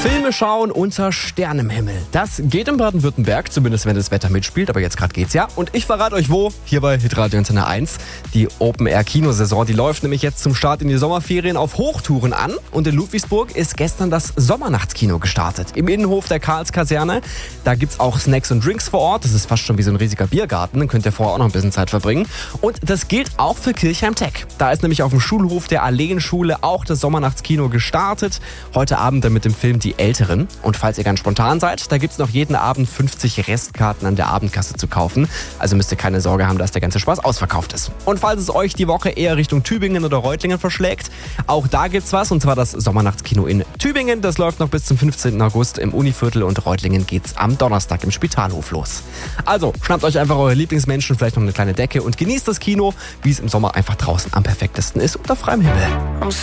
Filme schauen unter Sternenhimmel. Das geht in Baden-Württemberg, zumindest wenn das Wetter mitspielt, aber jetzt gerade geht's ja. Und ich verrate euch wo, hier bei Hitradio Antenne 1. Die Open-Air-Kinosaison, die läuft nämlich jetzt zum Start in die Sommerferien auf Hochtouren an. Und in Ludwigsburg ist gestern das Sommernachtskino gestartet. Im Innenhof der Karlskaserne. Da gibt's auch Snacks und Drinks vor Ort. Das ist fast schon wie so ein riesiger Biergarten. Dann könnt ihr vorher auch noch ein bisschen Zeit verbringen. Und das gilt auch für Kirchheim-Tech. Da ist nämlich auf dem Schulhof der Alleenschule auch das Sommernachtskino gestartet. Heute Abend dann mit dem Film Die Älteren. Und falls ihr ganz spontan seid, da gibt's noch jeden Abend 50 Restkarten an der Abendkasse zu kaufen. Also müsst ihr keine Sorge haben, dass der ganze Spaß ausverkauft ist. Und falls es euch die Woche eher Richtung Tübingen oder Reutlingen verschlägt, auch da gibt's was. Und zwar das Sommernachtskino in Tübingen. Das läuft noch bis zum 15. August im Univiertel und Reutlingen geht's am Donnerstag im Spitalhof los. Also schnappt euch einfach eure Lieblingsmenschen, vielleicht noch eine kleine Decke und genießt das Kino, wie es im Sommer einfach draußen am perfektesten ist, unter freiem Himmel.